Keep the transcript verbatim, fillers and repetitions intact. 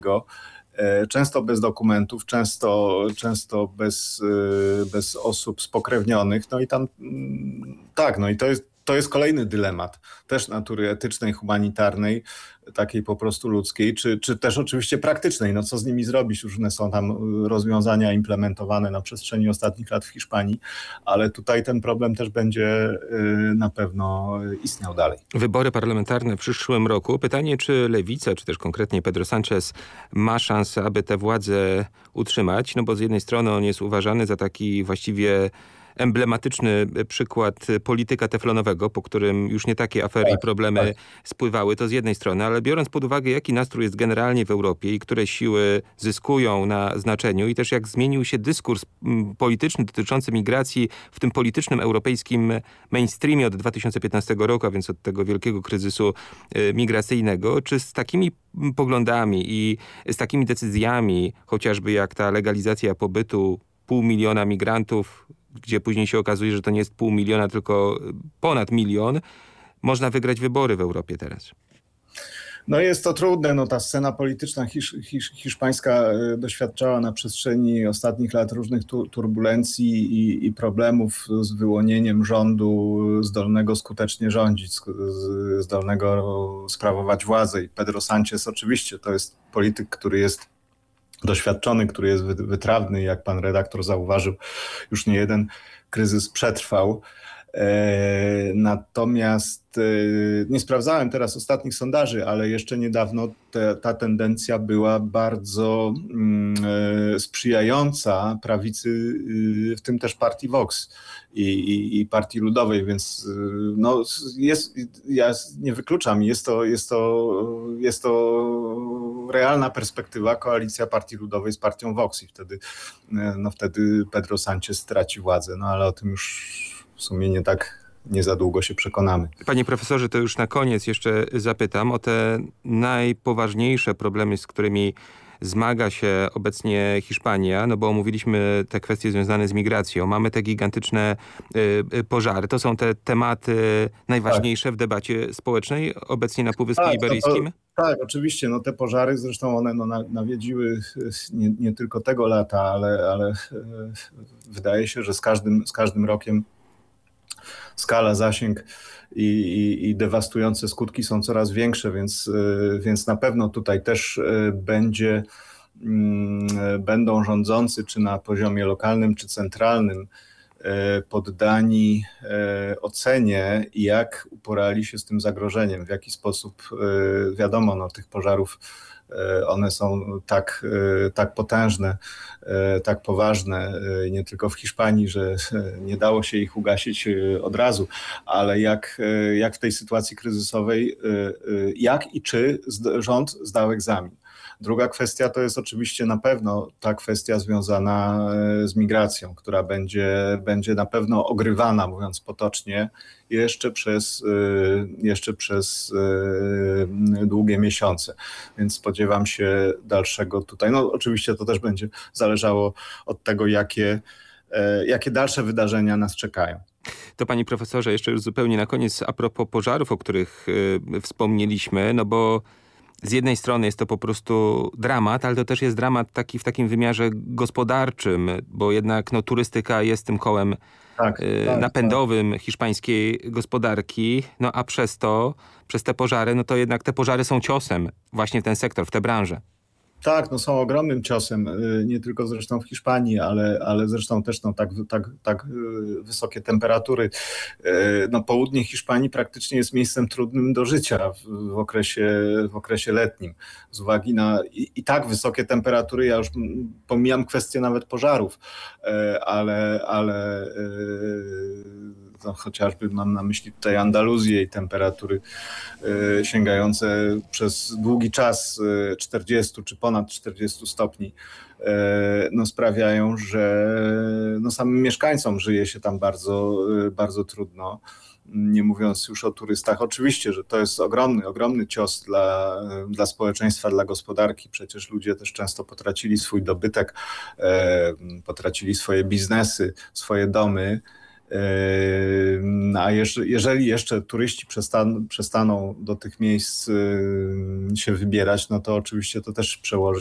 często bez dokumentów, często, często bez, bez osób spokrewnionych. No i tam tak, no i to jest, to jest kolejny dylemat, też natury etycznej, humanitarnej, takiej po prostu ludzkiej, czy, czy też oczywiście praktycznej. No co z nimi zrobić? Różne są tam rozwiązania implementowane na przestrzeni ostatnich lat w Hiszpanii, ale tutaj ten problem też będzie na pewno istniał dalej. Wybory parlamentarne w przyszłym roku. Pytanie, czy Lewica, czy też konkretnie Pedro Sánchez ma szansę, aby tę władzę utrzymać? No bo z jednej strony on jest uważany za taki właściwie emblematyczny przykład polityka teflonowego, po którym już nie takie afery tak, i problemy tak. spływały, to z jednej strony, ale biorąc pod uwagę, jaki nastrój jest generalnie w Europie i które siły zyskują na znaczeniu i też jak zmienił się dyskurs polityczny dotyczący migracji w tym politycznym europejskim mainstreamie od dwa tysiące piętnastego roku, a więc od tego wielkiego kryzysu migracyjnego, czy z takimi poglądami i z takimi decyzjami, chociażby jak ta legalizacja pobytu pół miliona migrantów, gdzie później się okazuje, że to nie jest pół miliona, tylko ponad milion, można wygrać wybory w Europie teraz? No jest to trudne. No ta scena polityczna hisz, hisz, hiszpańska doświadczała na przestrzeni ostatnich lat różnych tu, turbulencji i, i problemów z wyłonieniem rządu zdolnego skutecznie rządzić, zdolnego sprawować władzę. I Pedro Sánchez oczywiście to jest polityk, który jest doświadczony, który jest wytrawny, jak pan redaktor zauważył, już nie jeden kryzys przetrwał. E, natomiast e, nie sprawdzałem teraz ostatnich sondaży, ale jeszcze niedawno te, ta tendencja była bardzo mm, e, sprzyjająca prawicy, y, w tym też partii Vox i, i, i partii ludowej, więc no, jest, ja nie wykluczam, jest to, jest to, jest to realna perspektywa, koalicja partii ludowej z partią Vox i wtedy, no, wtedy Pedro Sánchez straci władzę, no ale o tym już w sumie nie tak, nie za długo się przekonamy. Panie profesorze, to już na koniec jeszcze zapytam o te najpoważniejsze problemy, z którymi zmaga się obecnie Hiszpania, no bo omówiliśmy te kwestie związane z migracją. Mamy te gigantyczne y, pożary. To są te tematy najważniejsze tak. w debacie społecznej obecnie na Półwyspie tak, Iberyjskim? To, to, tak, oczywiście. No te pożary, zresztą one no, nawiedziły nie, nie tylko tego lata, ale, ale y, wydaje się, że z każdym, z każdym rokiem skala, zasięg i, i, i dewastujące skutki są coraz większe, więc, więc na pewno tutaj też będzie, będą rządzący, czy na poziomie lokalnym, czy centralnym, poddani ocenie, jak uporali się z tym zagrożeniem, w jaki sposób, wiadomo, no, tych pożarów one są tak, tak potężne, tak poważne, nie tylko w Hiszpanii, że nie dało się ich ugasić od razu, ale jak, jak w tej sytuacji kryzysowej, jak i czy rząd zdał egzamin. Druga kwestia to jest oczywiście na pewno ta kwestia związana z migracją, która będzie, będzie na pewno ogrywana, mówiąc potocznie, jeszcze przez, jeszcze przez długie miesiące. Więc spodziewam się dalszego tutaj. No oczywiście to też będzie zależało od tego, jakie, jakie dalsze wydarzenia nas czekają. To panie profesorze, jeszcze już zupełnie na koniec a propos pożarów, o których y, wspomnieliśmy, no bo z jednej strony jest to po prostu dramat, ale to też jest dramat taki w takim wymiarze gospodarczym, bo jednak no, turystyka jest tym kołem tak, y, tak, napędowym tak. hiszpańskiej gospodarki, no a przez to, przez te pożary, no to jednak te pożary są ciosem właśnie w ten sektor, w tę branżę. Tak, no są ogromnym ciosem, nie tylko zresztą w Hiszpanii, ale, ale zresztą też no, tak, tak, tak wysokie temperatury. No, południe Hiszpanii praktycznie jest miejscem trudnym do życia w, w, okresie, w okresie letnim. Z uwagi na i, i tak wysokie temperatury, ja już pomijam kwestię nawet pożarów, ale, ale no, chociażby mam na myśli tutaj Andaluzję i temperatury y, sięgające przez długi czas y, czterdzieści czy ponad czterdzieści stopni y, no, sprawiają, że no, samym mieszkańcom żyje się tam bardzo, y, bardzo trudno. Nie mówiąc już o turystach. Oczywiście, że to jest ogromny, ogromny cios dla, dla społeczeństwa, dla gospodarki. Przecież ludzie też często potracili swój dobytek, e, potracili swoje biznesy, swoje domy. A jeszcze, jeżeli jeszcze turyści przestaną, przestaną do tych miejsc się wybierać, no to oczywiście to też przełoży